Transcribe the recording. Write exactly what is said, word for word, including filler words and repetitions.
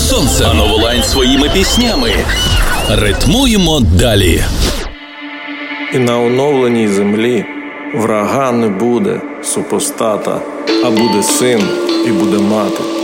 сонцем, а Новолайн своїми піснями. Ритмуємо далі. І на оновленій землі врага не буде, супостата, а буде син і буде мати.